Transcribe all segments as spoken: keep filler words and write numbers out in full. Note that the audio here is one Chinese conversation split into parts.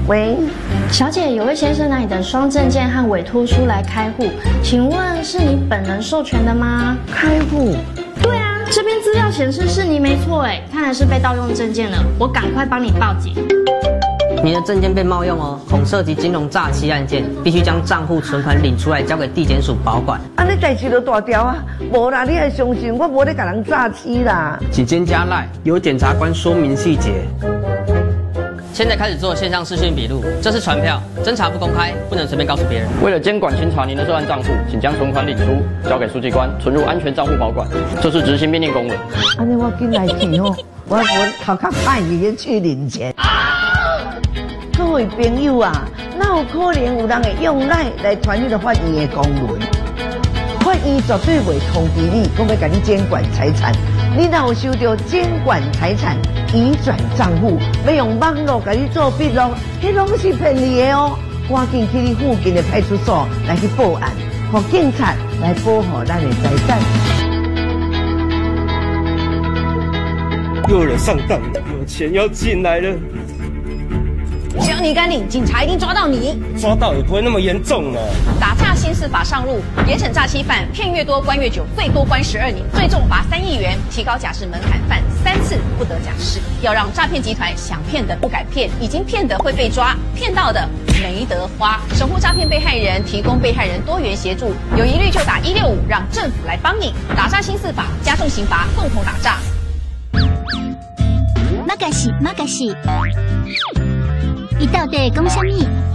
喂， 小姐，有位先生拿你的双证件和委托书来开户，请问是你本人授权的吗？ 开户？ 对啊，这边资料显示是你没错哎，看来是被盗用证件了，我赶快帮你报警。 你的证件被冒用哦，恐涉及金融诈欺案件，必须将账户存款领出来交给地检署保管。 啊，你代志就大条啊，无啦，你还相信我无咧甲人诈欺啦？ 请先加赖，由检察官说明细节。现在开始做线上视讯笔录，这是传票，侦查不公开，不能随便告诉别人。 为了监管清查您的涉案账户，请将存款领出，交给书记官存入安全账户保管。这是执行命令公文。 安尼我紧来去哦，我我头壳歹去去领钱。各位朋友啊，哪有可能有人会用赖来传你的法院的公文？法院绝对袂通知你，讲要甲你监管财产。你若有收到监管财产移转账户，要用网络甲你做笔录，迄拢是骗你的哦！赶紧去你附近的派出所来去报案，让警察来保护咱的财产。 又有人上当了，有钱要进来了。 只要你敢领，警察一定抓到你。 抓到也不会那么严重啊。 打诈新四法上路，严惩诈欺犯，骗越多关越久，最多关十二年，最重罚三亿元，提高假释门槛，犯三次不得假释。要让诈骗集团想骗的不敢骗，已经骗的会被抓，骗到的没得花。守护诈骗被害人，提供被害人多元协助，有疑虑就打一六五，让政府来帮你。打诈新四法，加重刑罚，共同打诈。 马嘎西，马嘎西。伊到底讲什么？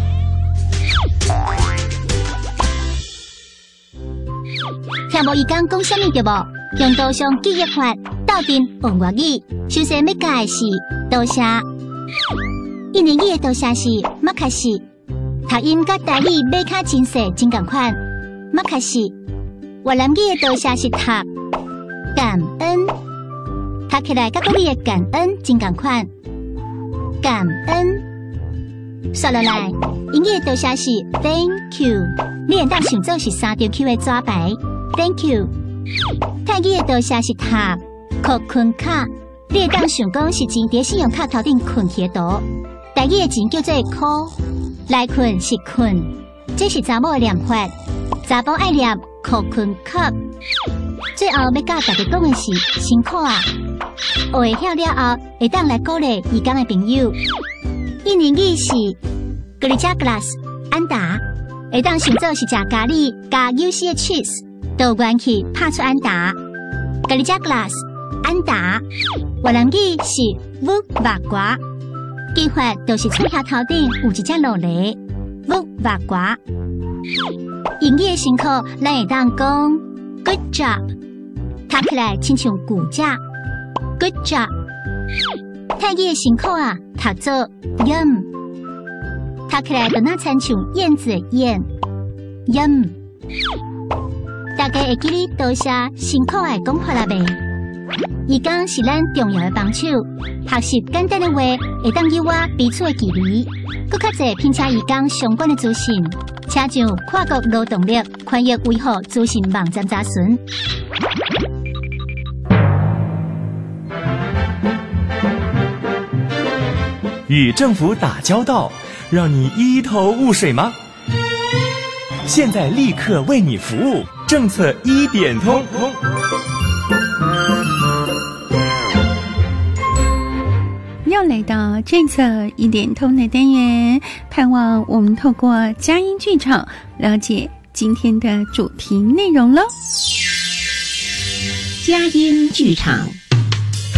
听无伊讲讲什么对无？用刀上记忆法，斗阵学外语。首先要教的是多谢，印尼语的多谢是马卡西，读音甲台语马卡真细真共款。马卡西，越南语的多谢是读感恩，读起来甲国语的感恩真共款。感恩。说落来，英语的多谢是 Thank you， 你会当想做是三条 Q 的纸牌 Thank you。泰语的多谢是塔靠困卡，你会当想讲是钱伫信用卡头顶困起的图。台语的钱叫做靠，来困是困，这是查某的念法，查甫爱念靠困卡。最后要教大家讲的是辛苦啊，学会晓了后，会当来鼓励义工的朋友。印尼语是格里加 glass 安达，会当想做是食咖喱加 U C 的 cheese， 倒关去拍出安达。格里加 glass 安达，越南语是 vu 八卦，记法就是嘴下头顶有一只落雷 vu 八卦。英语的辛苦，咱会当讲 good job， 读起来亲像骨架 good job。泰语的辛苦啊，读做 yum， 读起来就那亲像燕子的燕 yum。大家会记哩多谢辛苦的讲法啦袂？伊讲是咱重要的帮手，学习简单的话会当有我彼此的距离，搁较侪拼车伊讲相关的资讯，请上跨国劳动力宽益维护资讯网站查询。 与政府打交道，让你一头雾水吗？现在立刻为你服务，政策一点通。 又来到政策一点通的单元，盼望我们透过佳音剧场了解今天的主题内容喽。 佳音剧场。